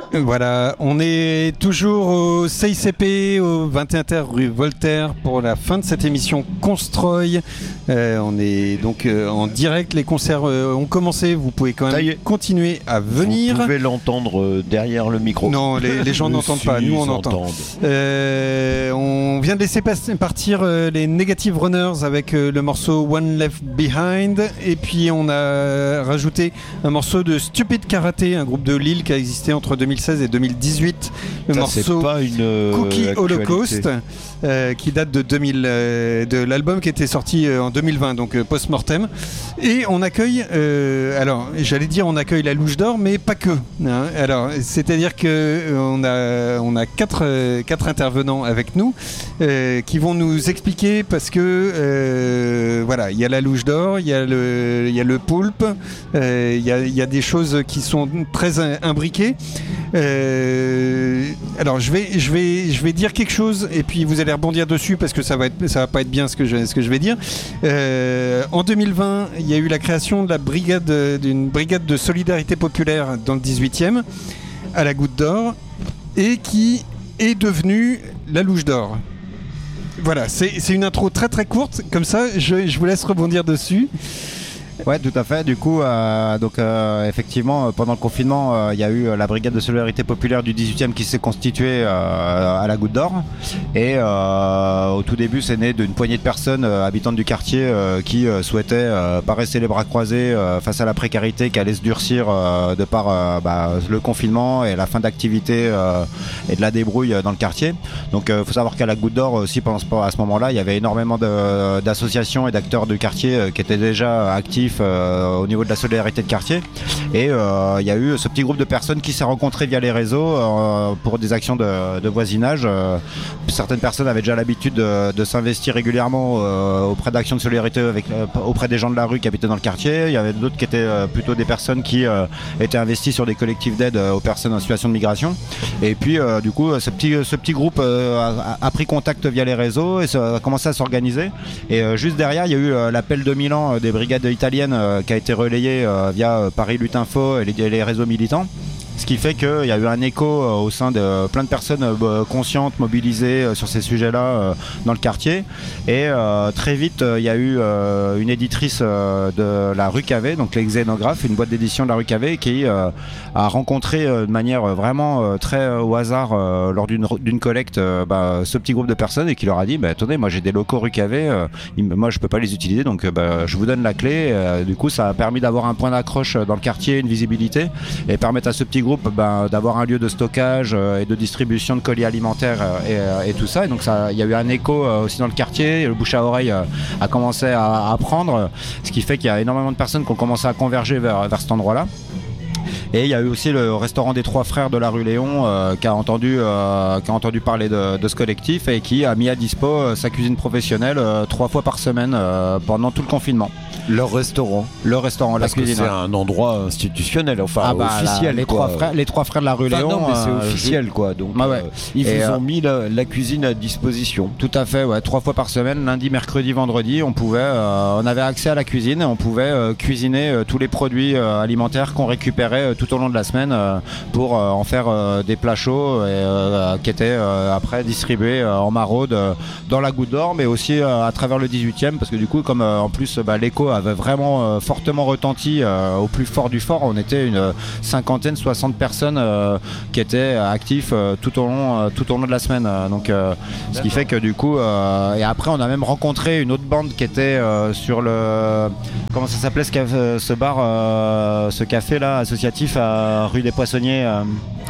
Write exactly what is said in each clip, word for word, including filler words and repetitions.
Voilà, on est toujours au C I C P, au vingt et un terre rue Voltaire pour la fin de cette émission Constroy. Euh, on est donc euh, en direct, les concerts euh, ont commencé, vous pouvez quand même continuer à venir. Vous pouvez l'entendre euh, derrière le micro. Non, les, les gens n'entendent pas, nous on entend. Euh, on vient de laisser partir euh, les Negative Runners avec euh, le morceau One Left Behind, et puis on a rajouté un morceau de Stupid Karaté, un groupe de Lille qui a existé entre deux mille seize et deux mille dix-huit, le Ça, morceau pas une, euh, Cookie actualité. Holocaust, euh, qui date de deux mille, euh, de l'album qui était sorti euh, en deux mille vingt, donc euh, post-mortem. Et on accueille, euh, alors j'allais dire on accueille la Louche d'Or, mais pas que. Hein. Alors c'est-à-dire que euh, on a on a quatre euh, quatre intervenants avec nous euh, qui vont nous expliquer, parce que euh, voilà, il y a la Louche d'Or, il y a le il y a le Poulpe, euh, il y a il y a des choses qui sont très imbriquées. Euh, alors je vais, je, vais, je vais dire quelque chose et puis vous allez rebondir dessus, parce que ça va, être, ça va pas être bien ce que je, ce que je vais dire. Euh, en deux mille vingt, il y a eu la création de la brigade, d'une brigade de solidarité populaire dans le dix-huitième à la Goutte d'Or, et qui est devenue la Louche d'Or. Voilà, c'est, c'est une intro très très courte, comme ça je, je vous laisse rebondir dessus. Ouais, tout à fait. Du coup, euh, donc euh, effectivement, pendant le confinement, il euh, y a eu la brigade de solidarité populaire du dix-huitième qui s'est constituée euh, à la Goutte d'Or. Et euh, au tout début, c'est né d'une poignée de personnes euh, habitantes du quartier euh, qui euh, souhaitaient euh, pas rester les bras croisés euh, face à la précarité qui allait se durcir euh, de par euh, bah, le confinement et la fin d'activité euh, et de la débrouille dans le quartier. Donc, il euh, faut savoir qu'à la Goutte d'Or aussi, pendant ce, à ce moment-là, il y avait énormément de, d'associations et d'acteurs du quartier euh, qui étaient déjà actifs Euh, au niveau de la solidarité de quartier, et il euh, y a eu ce petit groupe de personnes qui s'est rencontré via les réseaux euh, pour des actions de, de voisinage. Euh, certaines personnes avaient déjà l'habitude de, de s'investir régulièrement euh, auprès d'actions de solidarité avec, euh, auprès des gens de la rue qui habitaient dans le quartier. Il y avait d'autres qui étaient euh, plutôt des personnes qui euh, étaient investies sur des collectifs d'aide aux personnes en situation de migration, et puis euh, du coup ce petit, ce petit groupe euh, a, a pris contact via les réseaux et ça a commencé à s'organiser, et euh, juste derrière il y a eu euh, l'appel de Milan euh, des brigades italiennes Euh, qui a été relayé euh, via euh, Paris Lutinfo et les, les réseaux militants. Ce qui fait qu'il y a eu un écho euh, au sein de euh, plein de personnes euh, conscientes, mobilisées euh, sur ces sujets-là euh, dans le quartier. Et euh, très vite, il euh, y a eu euh, une éditrice euh, de la rue Cavé, donc les Xénographes, une boîte d'édition de la rue Cavé, qui euh, a rencontré euh, de manière vraiment euh, très euh, au hasard euh, lors d'une, d'une collecte euh, bah, ce petit groupe de personnes, et qui leur a dit bah, attendez, moi j'ai des locaux rue Cavé, euh, moi je peux pas les utiliser, donc euh, bah, je vous donne la clé. Euh, du coup, ça a permis d'avoir un point d'accroche dans le quartier, une visibilité, et permettre à ce petit groupe Ben, d'avoir un lieu de stockage euh, et de distribution de colis alimentaires euh, et, euh, et tout ça. Et donc il y a eu un écho euh, aussi dans le quartier, le bouche à oreille euh, a commencé à, à prendre, ce qui fait qu'il y a énormément de personnes qui ont commencé à converger vers, vers cet endroit-là. Et il y a eu aussi le restaurant des Trois Frères de la rue Léon euh, qui, a entendu, euh, qui a entendu parler de, de ce collectif et qui a mis à dispo euh, sa cuisine professionnelle euh, trois fois par semaine euh, pendant tout le confinement. Leur restaurant. Le restaurant, Parce la cuisine. Que c'est un endroit institutionnel, enfin ah bah, officiel. La, les, quoi. trois frères, les Trois Frères de la rue enfin, Léon. Non, mais c'est euh, officiel, je... quoi. Donc, ah ouais. euh, ils et vous euh... ont mis la, la cuisine à disposition. Tout à fait, ouais. Trois fois par semaine, lundi, mercredi, vendredi, on pouvait, euh, on avait accès à la cuisine, et on pouvait euh, cuisiner euh, tous les produits euh, alimentaires qu'on récupérait euh, tout au long de la semaine euh, pour euh, en faire euh, des plats chauds et, euh, qui étaient euh, après distribués euh, en maraude euh, dans la Goutte d'Or, mais aussi euh, à travers le dix-huitième, parce que du coup, comme euh, en plus bah, l'écho avait vraiment euh, fortement retenti euh, au plus fort du fort, on était une cinquantaine, soixante personnes euh, qui étaient actifs euh, tout au long, euh, tout au long de la semaine. Euh, donc, euh, ce qui fait que du coup, euh, et après, on a même rencontré une autre bande qui était euh, sur le, comment ça s'appelait ce, café, ce bar, euh, ce café là associatif à rue des Poissonniers. Euh,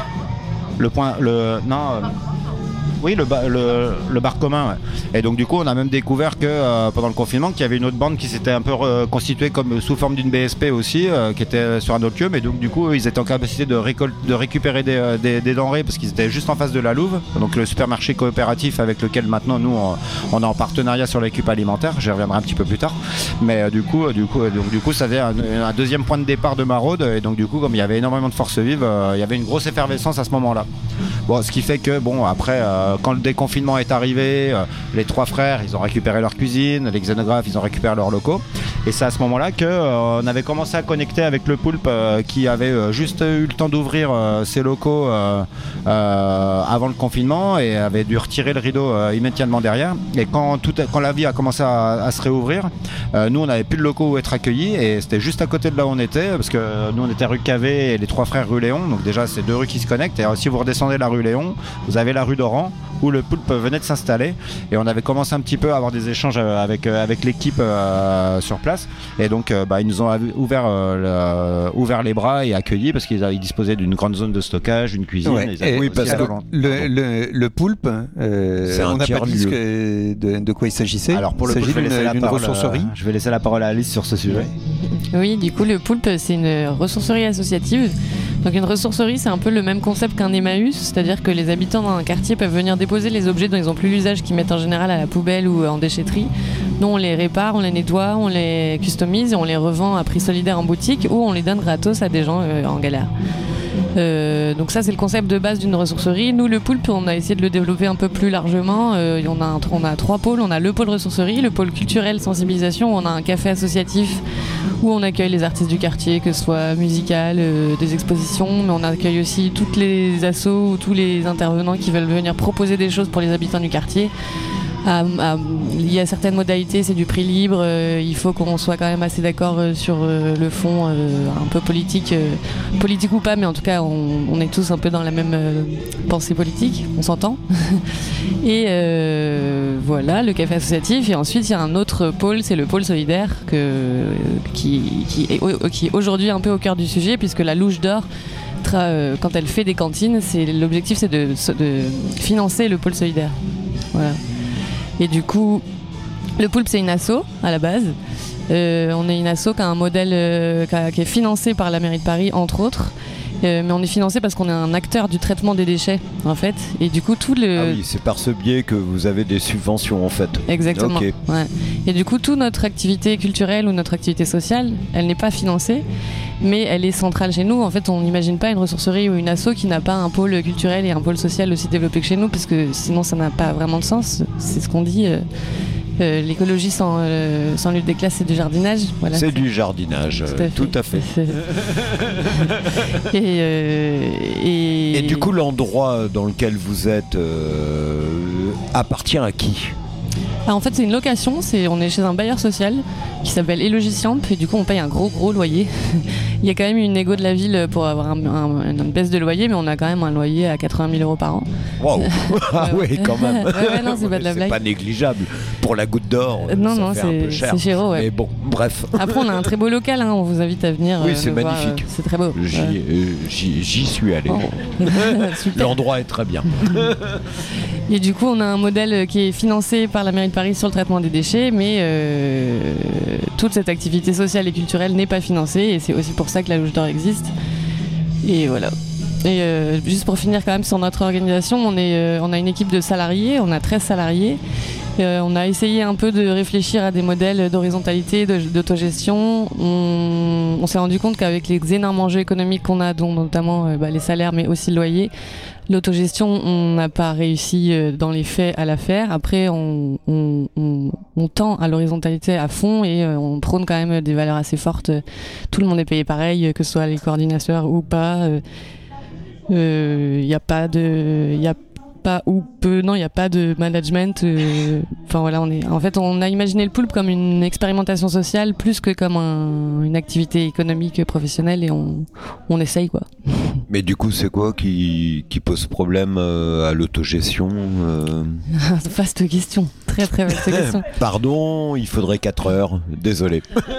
le point, le non. Euh, Oui, le, ba- le, le bar commun. Ouais. Et donc du coup, on a même découvert que euh, pendant le confinement, qu'il y avait une autre bande qui s'était un peu re- constituée comme sous forme d'une B S P aussi, euh, qui était sur un autre lieu. Mais donc du coup, ils étaient en capacité de, récol- de récupérer des, euh, des, des denrées parce qu'ils étaient juste en face de la Louve, donc le supermarché coopératif avec lequel maintenant nous on, on est en partenariat sur l'équipe alimentaire. J'y reviendrai un petit peu plus tard. Mais euh, du coup, du coup, donc du coup, ça faisait un, un deuxième point de départ de maraude. Et donc du coup, comme il y avait énormément de forces vives, euh, il y avait une grosse effervescence à ce moment-là. Bon, ce qui fait que bon, après. Euh, Quand le déconfinement est arrivé, euh, les Trois Frères, ils ont récupéré leur cuisine, les Xénographes, ils ont récupéré leurs locaux. Et c'est à ce moment-là que euh, on avait commencé à connecter avec le Poulpe euh, qui avait euh, juste eu le temps d'ouvrir euh, ses locaux euh, euh, avant le confinement et avait dû retirer le rideau euh, immédiatement derrière. Et quand, tout, quand la vie a commencé à, à se réouvrir, euh, nous on n'avait plus de locaux où être accueillis et c'était juste à côté de là où on était parce que nous on était rue Cavé et les trois frères rue Léon. Donc déjà c'est deux rues qui se connectent et euh, si vous redescendez la rue Léon, vous avez la rue d'Oran où le Poulpe venait de s'installer et on avait commencé un petit peu à avoir des échanges avec, avec l'équipe euh, sur place et donc euh, bah, ils nous ont ouvert, euh, le, ouvert les bras et accueillis parce qu'ils ils disposaient d'une grande zone de stockage, une cuisine. Ouais. Et, oui, parce que le, le, le Poulpe, euh, on n'a pas dit que, de, de quoi il s'agissait. Alors pour le il Poulpe, s'agit d'une, d'une parole, ressourcerie. Euh, je vais laisser la parole à Alice sur ce sujet. Oui, du coup le Poulpe c'est une ressourcerie associative. Donc une ressourcerie c'est un peu le même concept qu'un Emmaüs, c'est-à-dire que les habitants d'un quartier peuvent venir déposer les objets dont ils n'ont plus l'usage qu'ils mettent en général à la poubelle ou en déchetterie. Nous on les répare, on les nettoie, on les customise et on les revend à prix solidaire en boutique ou on les donne gratos à des gens euh, en galère. Euh, donc ça c'est le concept de base d'une ressourcerie. Nous le Poulpe on a essayé de le développer un peu plus largement. euh, on, a un, on a trois pôles. On a le pôle ressourcerie, le pôle culturel sensibilisation, on a un café associatif où on accueille les artistes du quartier, que ce soit musical, euh, des expositions, mais on accueille aussi toutes les assos ou tous les intervenants qui veulent venir proposer des choses pour les habitants du quartier. À, à, il y a certaines modalités, c'est du prix libre, euh, il faut qu'on soit quand même assez d'accord euh, sur euh, le fond, euh, un peu politique, euh, politique ou pas, mais en tout cas on, on est tous un peu dans la même euh, pensée politique, on s'entend. Et euh, voilà, le café associatif, et ensuite il y a un autre pôle, c'est le pôle solidaire, que, qui, qui, est, qui est aujourd'hui un peu au cœur du sujet, puisque la Louche d'Or, euh, quand elle fait des cantines, c'est, l'objectif c'est de, de financer le pôle solidaire. Voilà. Et du coup, le Poulpe c'est une asso à la base. Euh, on est une asso qui a un modèle euh, qui, a, qui est financé par la mairie de Paris entre autres. Euh, mais on est financé parce qu'on est un acteur du traitement des déchets en fait. Et du coup tout le... Ah oui, c'est par ce biais que vous avez des subventions en fait. Exactement. Okay. Ouais. Et du coup toute notre activité culturelle ou notre activité sociale, elle n'est pas financée, mais elle est centrale chez nous. En fait on n'imagine pas une ressourcerie ou une asso qui n'a pas un pôle culturel et un pôle social aussi développé que chez nous, parce que sinon ça n'a pas vraiment de sens. C'est ce qu'on dit. Euh... Euh, l'écologie sans, euh, sans lutte des classes, c'est du jardinage. Voilà, c'est, c'est du jardinage, tout à fait. Tout à fait. et, euh, et... et du coup, l'endroit dans lequel vous êtes euh, appartient à qui ? Ah, en fait, c'est une location. C'est, on est chez un bailleur social qui s'appelle Elogiciamp et du coup, on paye un gros gros loyer. Il y a quand même une négo de la ville pour avoir un, un, une baisse de loyer, mais on a quand même un loyer à quatre-vingt mille euros par an. Waouh. Ah oui, quand même. Ouais, ouais, non, c'est pas de la c'est blague. pas négligeable pour la goutte d'or. Euh, non, ça non, fait c'est, un peu cher. c'est chéro, ouais. Mais bon, bref. Après, on a un très beau local. Hein, on vous invite à venir. Oui, euh, c'est magnifique. Voir, euh, c'est très beau. J'y, ouais. euh, j'y, j'y suis allé. Oh. L'endroit est très bien. Et du coup, on a un modèle qui est financé par la mairie de Paris sur le traitement des déchets, mais euh, toute cette activité sociale et culturelle n'est pas financée, et c'est aussi pour ça que la Louche d'Or existe. Et voilà. Et euh, juste pour finir quand même sur notre organisation, on, est, euh, on a une équipe de salariés, on a treize salariés. Euh, on a essayé un peu de réfléchir à des modèles d'horizontalité, de, d'autogestion. On, on s'est rendu compte qu'avec les énormes enjeux économiques qu'on a, dont notamment euh, bah, les salaires, mais aussi le loyer, l'autogestion, on n'a pas réussi euh, dans les faits à la faire. Après, on, on, on, on tend à l'horizontalité à fond et euh, on prône quand même des valeurs assez fortes. Tout le monde est payé pareil, que ce soit les coordinateurs ou pas. Il euh, n'y a pas de... Y a pas ou peu, non, il n'y a pas de management. Euh, enfin voilà, on est. En fait, on a imaginé le Poulpe comme une expérimentation sociale plus que comme un, une activité économique professionnelle, et on, on essaye quoi. Mais du coup, c'est quoi qui, qui pose problème euh, à l'autogestion euh... Vaste question, très très vaste question. Pardon, il faudrait quatre heures. Désolé.